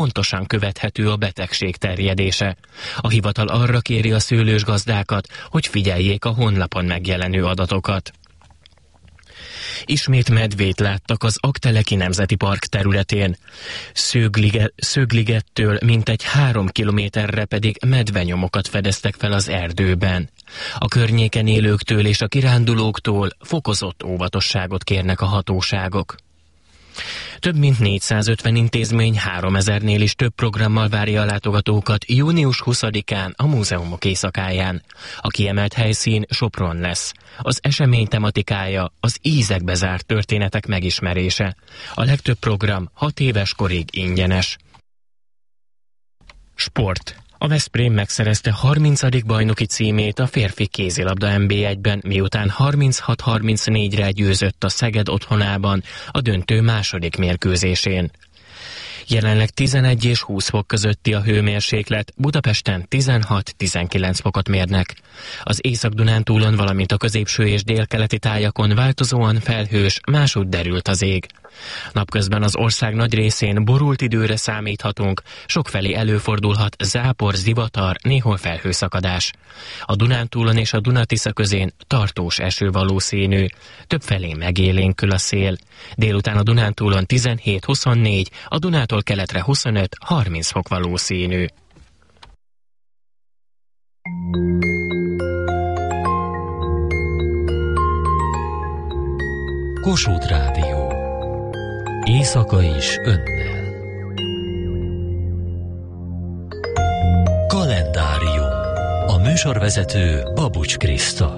pontosan követhető a betegség terjedése. A hivatal arra kéri a szőlősgazdákat, hogy figyeljék a honlapon megjelenő adatokat. Ismét medvét láttak az Aggteleki Nemzeti Park területén. Szögligettől mintegy 3 kilométerre pedig medvenyomokat fedeztek fel az erdőben. A környéken élőktől és a kirándulóktól fokozott óvatosságot kérnek a hatóságok. Több mint 450 intézmény 3000-nél is több programmal várja a látogatókat június 20-án a Múzeumok Éjszakáján. A kiemelt helyszín Sopron lesz. Az esemény tematikája az ízekbe zárt történetek megismerése. A legtöbb program 6 éves korig ingyenes. Sport. A Veszprém megszerezte 30. bajnoki címét a férfi kézilabda NB1-ben, miután 36-34-re győzött a Szeged otthonában a döntő második mérkőzésén. Jelenleg 11 és 20 fok közötti a hőmérséklet, Budapesten 16-19 fokot mérnek. Az Észak-Dunántúlon, valamint a középső és délkeleti tájakon változóan felhős, másútt derült az ég. Napközben az ország nagy részén borult időre számíthatunk, sokfelé előfordulhat zápor, zivatar, néhol felhőszakadás. A Dunántúlon és a Duna-Tisza közén tartós eső valószínű, többfelé megélénkül a szél. Délután a Dunántúlon 17-24, a Dunától keletre 25-30 fok valószínű. Kossuth Rádió. Éjszaka is önnel. Kalendárium. A műsorvezető Babucs Kriszta.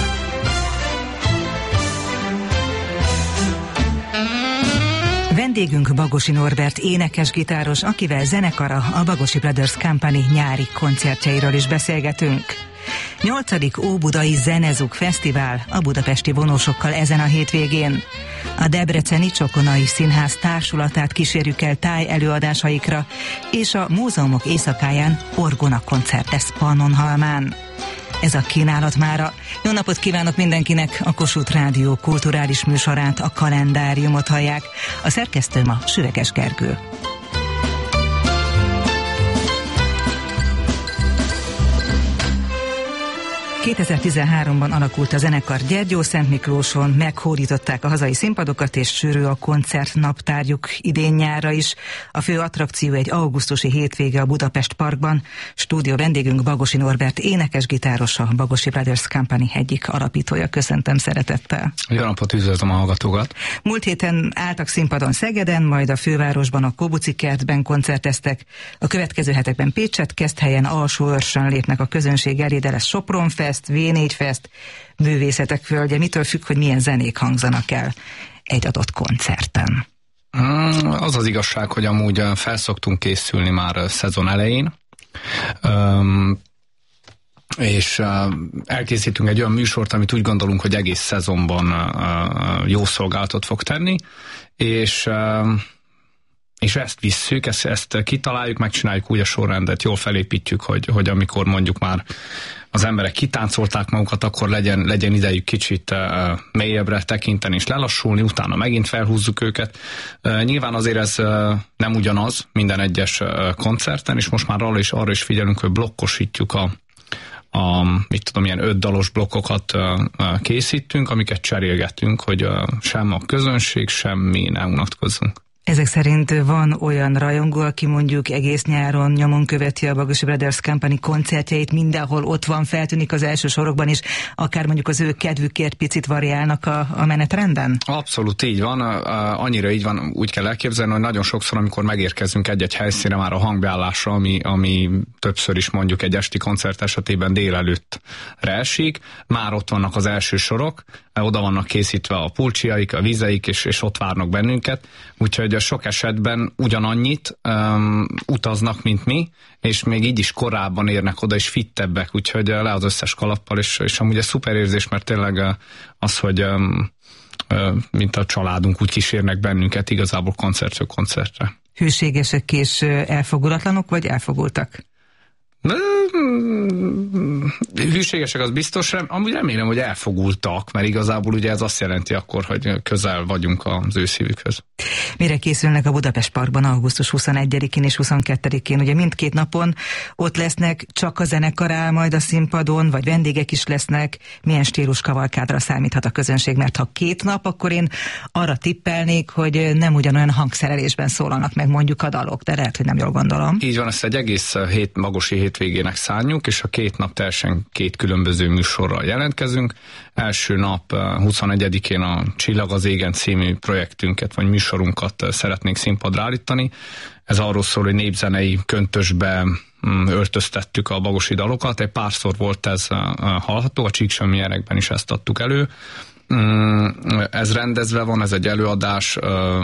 Vendégünk Bagosi Norbert énekes-gitáros, akivel zenekara, a Bagosi Brothers Company nyári koncertjeiről is beszélgetünk. 8. Óbudai Zenezug Fesztivál a budapesti vonósokkal ezen a hétvégén. A debreceni Csokonai Színház társulatát kísérjük el táj előadásaikra, és a Múzeumok Éjszakáján orgona koncert lesz Pannonhalmán. Ez a kínálat mára. Jó napot kívánok mindenkinek! A Kossuth Rádió kulturális műsorát, a Kalendáriumot hallják. A szerkesztőm a Süveges Gergő. 2013-ban alakult a zenekar Gyergyószentmiklóson, meghódították a hazai színpadokat, és sűrű a koncertnaptárjuk idén-nyárra is. A fő attrakció egy augusztusi hétvége a Budapest Parkban. Stúdió vendégünk Bagosi Norbert énekes-gitáros, a Bagosi Brothers Company egyik alapítója. Köszöntöm szeretettel. Jó napot, üdvözlöm a hallgatókat. Múlt héten álltak színpadon Szegeden, majd a fővárosban, a Kobuci kertben koncerteztek. A következő hetekben Pécsett, Keszthelyen, Alsóörsön lépnek a közönség elé, de lesz Sopron Fest, V4 Fest, Művészetek Földje. Mitől függ, hogy milyen zenék hangzanak el egy adott koncerten? Az az igazság, hogy amúgy felszoktunk készülni már szezon elején, és elkészítünk egy olyan műsort, amit úgy gondolunk, hogy egész szezonban jó szolgálatot fog tenni, és ezt visszük, ezt kitaláljuk, megcsináljuk úgy a sorrendet, jól felépítjük, hogy amikor mondjuk már az emberek kitáncolták magukat, akkor legyen idejük kicsit mélyebbre tekinteni és lelassulni, utána megint felhúzzuk őket. Nyilván azért ez nem ugyanaz minden egyes koncerten, és most már arra is figyelünk, hogy blokkosítjuk ilyen 5 dalos blokkokat készítünk, amiket cserélgetünk, hogy sem a közönség, semmi ne unatkozzunk. Ezek szerint van olyan rajongó, aki mondjuk egész nyáron nyomon követi a Bagosi Brothers Company koncertjeit, mindenhol ott van, feltűnik az első sorokban is, akár mondjuk az ő kedvükért picit variálnak a menetrenden? Abszolút így van, annyira így van, úgy kell elképzelni, hogy nagyon sokszor, amikor megérkezünk egy-egy helyszínre már a hangbeállásra, ami többször is mondjuk egy esti koncert esetében délelőttre esik, már ott vannak az első sorok, oda vannak készítve a pulcsiaik, a vizeik, és ott várnak bennünket, úgyhogy sok esetben ugyanannyit utaznak, mint mi, és még így is korábban érnek oda, és fittebbek, úgyhogy le az összes kalappal, és amúgy ez szuper érzés, mert tényleg az, hogy mint a családunk úgy kísérnek bennünket igazából koncertről koncertre. Hűségesek és elfogulatlanok, vagy elfogultak? hűségesek, az biztos, amúgy remélem, hogy elfogultak, mert igazából ugye ez azt jelenti akkor, hogy közel vagyunk az ő szívükhöz. Mire készülnek a Budapest Parkban augusztus 21-én és 22-én? Ugye mindkét napon ott lesznek, csak a zenekar áll majd a színpadon, vagy vendégek is lesznek? Milyen stílus kavalkádra számíthat a közönség? Mert ha 2 nap, akkor én arra tippelnék, hogy nem ugyanolyan hangszerelésben szólalnak meg mondjuk a dalok, de lehet, hogy nem jól gondolom. Így van, ezt egy egész Bagosi hétvégének szánjuk, és a 2 nap teljesen 2 különböző műsorral jelentkezünk. Első nap 21-én a Csillag az égen című projektünket, vagy műsorunkat szeretnénk színpadra állítani. Ez arról szól, hogy népzenei köntösbe öltöztettük a bagosi dalokat. Egy párszor volt ez hallható, a Csíksömjerekben is ezt adtuk elő. Ez rendezve van, ez egy előadás,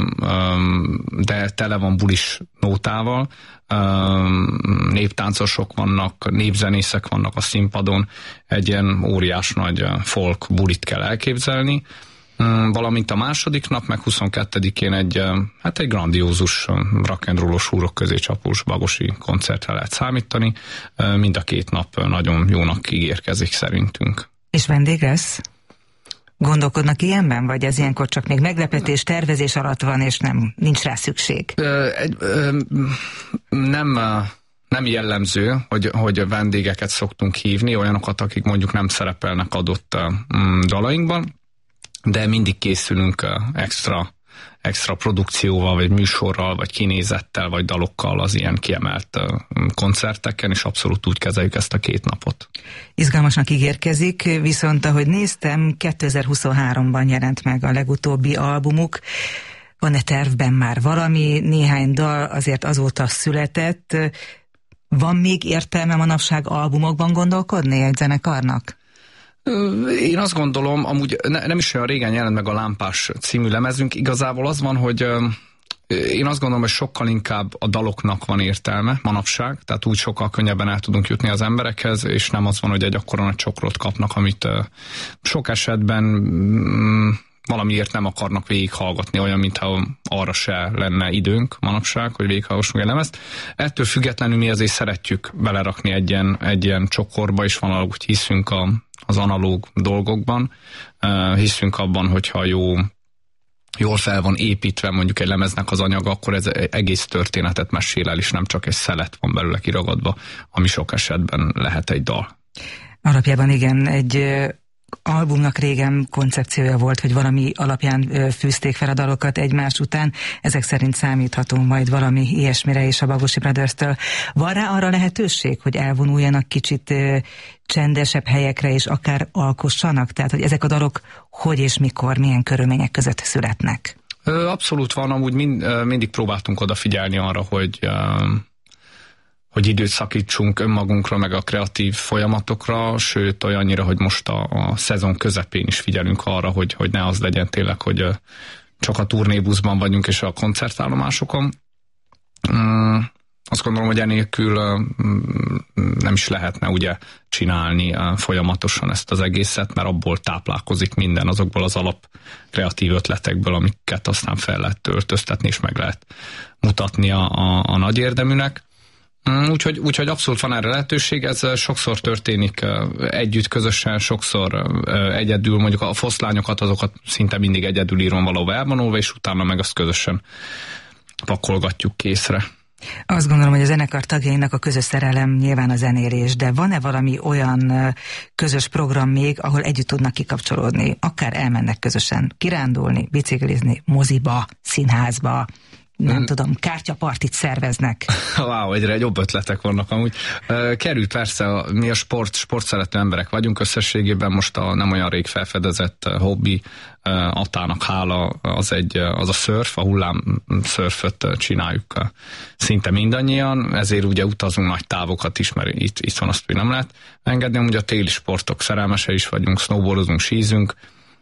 de tele van bulis nótával. Néptáncosok vannak, népzenészek vannak a színpadon, egy ilyen óriás nagy folk bulit kell elképzelni. Valamint a második nap, meg 22-én egy grandiózus rock'n'rollos húrok közé csapós bagosi koncertre lehet számítani. Mind a 2 nap nagyon jónak ígérkezik szerintünk. És vendég lesz? Gondolkodnak ilyenben, vagy ez ilyenkor csak még meglepetés, tervezés alatt van, és nincs rá szükség? Nem jellemző, hogy vendégeket szoktunk hívni, olyanokat, akik mondjuk nem szerepelnek adott dalainkban, de mindig készülünk extra produkcióval, vagy műsorral, vagy kinézettel, vagy dalokkal az ilyen kiemelt koncerteken, és abszolút úgy kezeljük ezt a 2 napot. Izgalmasnak ígérkezik, viszont ahogy néztem, 2023-ban jelent meg a legutóbbi albumuk. Van-e tervben már valami? Néhány dal azért azóta született. Van még értelme manapság albumokban gondolkodni egy zenekarnak? Én azt gondolom, amúgy nem is olyan régen jelent meg a Lámpás című lemezünk, igazából az van, hogy én azt gondolom, hogy sokkal inkább a daloknak van értelme manapság, tehát úgy sokkal könnyebben el tudunk jutni az emberekhez, és nem az van, hogy egy akkora nagy csokrot kapnak, amit sok esetben valamiért nem akarnak végighallgatni, olyan, mintha arra se lenne időnk manapság, hogy végighallgassunk egy lemezt. Ettől függetlenül mi azért szeretjük belerakni egy ilyen csokorba, és van, ahogy hiszünk az analóg dolgokban. Hiszünk abban, hogyha jól fel van építve mondjuk egy lemeznek az anyaga, akkor ez egész történetet mesél el, és nem csak egy szelet van belőle kiragadva, ami sok esetben lehet egy dal. Alapjában igen, egy albumnak régen koncepciója volt, hogy valami alapján fűzték fel a dalokat egymás után. Ezek szerint számíthatunk majd valami ilyesmire is a Bagosi Brothers-től. Van rá arra lehetőség, hogy elvonuljanak kicsit csendesebb helyekre, és akár alkossanak? Tehát, hogy ezek a dalok hogy és mikor, milyen körülmények között születnek? Abszolút van, amúgy mindig próbáltunk odafigyelni arra, hogy időt szakítsunk önmagunkra, meg a kreatív folyamatokra, sőt olyannyira, hogy most a szezon közepén is figyelünk arra, hogy ne az legyen tényleg, hogy csak a turnébuszban vagyunk és a koncertállomásokon. Azt gondolom, hogy enélkül nem is lehetne ugye csinálni folyamatosan ezt az egészet, mert abból táplálkozik minden, azokból az alap kreatív ötletekből, amiket aztán fel lehet öltöztetni és meg lehet mutatni a nagy érdeműnek. Úgyhogy abszolút van erre lehetőség, ez sokszor történik együtt, közösen, sokszor egyedül, mondjuk a foszlányokat, azokat szinte mindig egyedül írom valahol elvonulva, és utána meg azt közösen pakolgatjuk készre. Azt gondolom, hogy a zenekar tagjainak a közös szerelem nyilván a zenélés, de van-e valami olyan közös program még, ahol együtt tudnak kikapcsolódni? Akár elmennek közösen kirándulni, biciklizni, moziba, színházba, nem tudom, kártyapartit szerveznek. Wow, egyre jobb ötletek vannak amúgy. Kerül persze, mi a sportszerető emberek vagyunk összességében, most a nem olyan rég felfedezett hobbi Attának hála az a szörf, a hullámszörföt csináljuk szinte mindannyian, ezért ugye utazunk nagy távokat is, mert itt van azt, hogy nem lehet engedni, amúgy a téli sportok szerelmese is vagyunk, snowboardozunk, sízünk,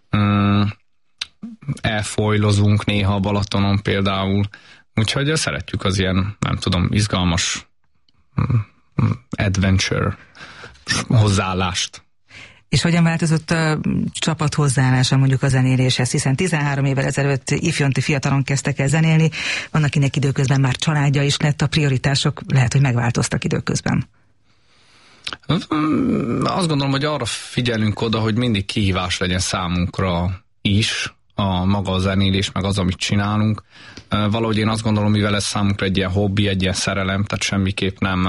elfoilozunk néha a Balatonon például, úgyhogy szeretjük az ilyen, nem tudom, izgalmas adventure hozzáállást. És hogyan változott a csapat hozzáállása mondjuk a zenéléshez, hiszen 13 évvel ezelőtt ifjonti fiatalon kezdtek el zenélni, van akinek időközben már családja is lett, a prioritások lehet, hogy megváltoztak időközben. Azt gondolom, hogy arra figyelünk oda, hogy mindig kihívás legyen számunkra is, a maga a zenélés, meg az, amit csinálunk. Valahogy én azt gondolom, mivel ez számunkra egy ilyen hobbi, egy ilyen szerelem, tehát semmiképp nem...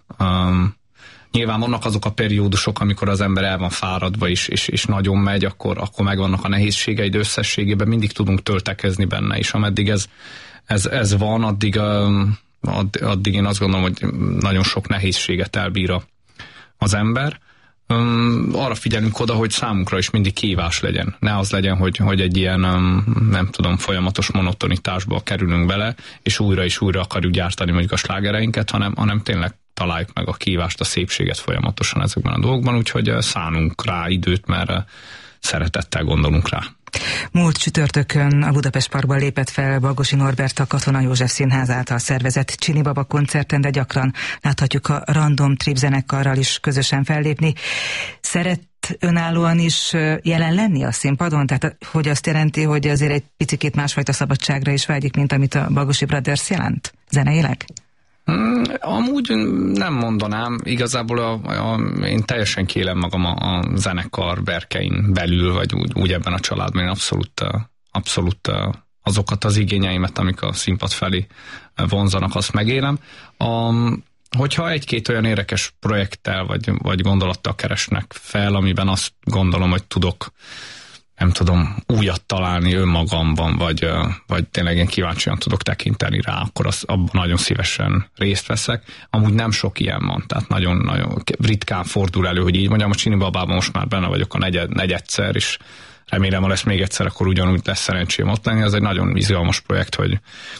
Nyilván vannak azok a periódusok, amikor az ember el van fáradva és nagyon megy, akkor megvannak a nehézségei, de összességében mindig tudunk töltekezni benne, és ameddig ez van, addig én azt gondolom, hogy nagyon sok nehézséget elbír az ember. Arra figyelünk oda, hogy számunkra is mindig kihívás legyen. Ne az legyen, hogy egy ilyen, nem tudom, folyamatos monotonitásba kerülünk bele, és újra akarjuk gyártani mondjuk a slágereinket, hanem tényleg találjuk meg a kihívást, a szépséget folyamatosan ezekben a dolgokban, úgyhogy szánunk rá időt, mert szeretettel gondolunk rá. Múlt csütörtökön a Budapest Parkban lépett fel Bagosi Norbert a Katona József Színház által szervezett Csini Baba koncerten, de gyakran láthatjuk a Random Trip zenekarral is közösen fellépni. Szeret önállóan is jelen lenni a színpadon? Tehát hogy azt jelenti, hogy azért egy picikét másfajta szabadságra is vágyik, mint amit a Bagosi Brothers jelent zeneileg? Amúgy nem mondanám, igazából én teljesen kiélem magam a zenekar berkein belül, vagy úgy ebben a családban, én abszolút azokat az igényeimet, amik a színpad felé vonzanak, azt megélem. Hogyha egy-két olyan érdekes projekttel, vagy gondolattal keresnek fel, amiben azt gondolom, hogy tudok, nem tudom, újat találni önmagamban, vagy tényleg én kíváncsian tudok tekinteni rá, akkor abban nagyon szívesen részt veszek. Amúgy nem sok ilyen van, tehát nagyon ritkán fordul elő, hogy így mondjam, a Csini Babában most már benne vagyok a negyedszer, és remélem, ha lesz még egyszer, akkor ugyanúgy lesz szerencsém ott lenni. Ez egy nagyon izgalmas projekt, hogy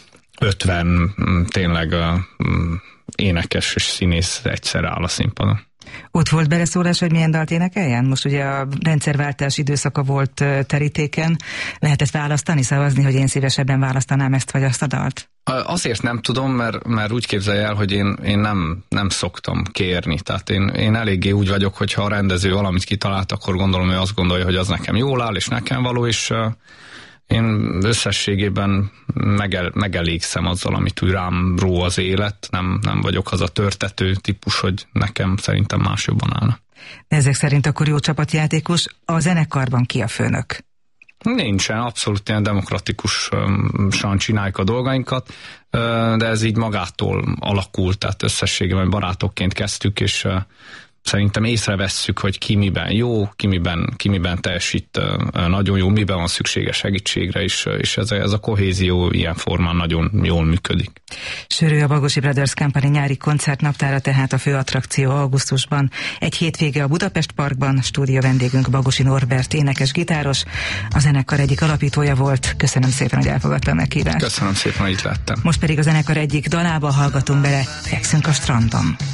50 tényleg énekes és színész egyszer áll a színpadon. Ott volt beleszólás, hogy milyen dalt énekeljen? Most ugye a rendszerváltás időszaka volt terítéken. Lehetett választani, szavazni, hogy én szívesebben választanám ezt vagy azt a dalt? Azért nem tudom, mert úgy képzelj el, hogy én nem szoktam kérni. Tehát én eléggé úgy vagyok, hogy ha a rendező valamit kitalált, akkor gondolom, hogy azt gondolja, hogy az nekem jól áll, és nekem való, és én összességében megelégszem azzal, amit úgy rám ró az élet. Nem vagyok az a törtető típus, hogy nekem szerintem más jobban állna. De ezek szerint akkor jó csapatjátékos. A zenekarban ki a főnök? Nincsen, abszolút ilyen demokratikusan csináljuk a dolgainkat, de ez így magától alakult, tehát összességében barátokként kezdtük, és szerintem észrevesszük, hogy ki miben jó, ki miben teljesít nagyon jó, miben van szüksége segítségre, és ez a kohézió ilyen formán nagyon jól működik. Sörő a Bagosi Brothers Company nyári koncertnaptára, tehát a fő attrakció augusztusban. Egy hétvége a Budapest Parkban, stúdió vendégünk Bagosi Norbert, énekes-gitáros, a zenekar egyik alapítója volt. Köszönöm szépen, hogy elfogadta a meghívást. Köszönöm szépen, hogy itt lettem. Most pedig a zenekar egyik dalába hallgatunk bele, Fekszünk a strandon.